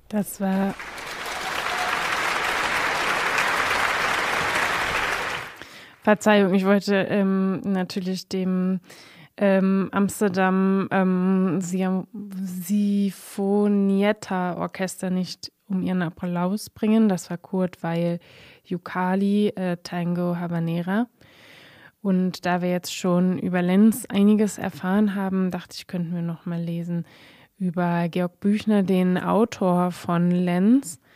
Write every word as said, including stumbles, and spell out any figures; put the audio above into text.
Das war Verzeihung, ich wollte ähm, natürlich dem ähm, Amsterdam ähm, Sinfonietta-Orchester nicht um ihren Applaus bringen. Das war Kurt Weill Yukali, äh, Tango Habanera. Und da wir jetzt schon über Lenz einiges erfahren haben, dachte ich, könnten wir noch mal lesen über Georg Büchner, den Autor von Lenz.